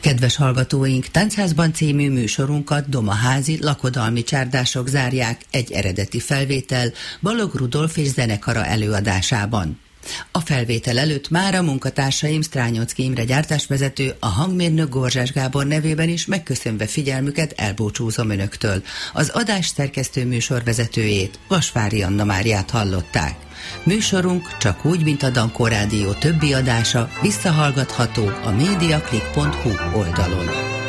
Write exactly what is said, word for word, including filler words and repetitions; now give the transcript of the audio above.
Kedves hallgatóink, Táncházban című műsorunkat Domaházi lakodalmi csárdások zárják egy eredeti felvétel Balogh Rudolf és zenekara előadásában. A felvétel előtt már a munkatársaim Strányocki Imre gyártásvezető, a hangmérnök Gorzsás Gábor nevében is megköszönve figyelmüket elbúcsúzom önöktől. Az adás szerkesztő műsorvezetőjét, Vasvári Anna Máriát hallották. Műsorunk csak úgy, mint a Dankó Rádió többi adása visszahallgatható a mediaclick pont hu oldalon.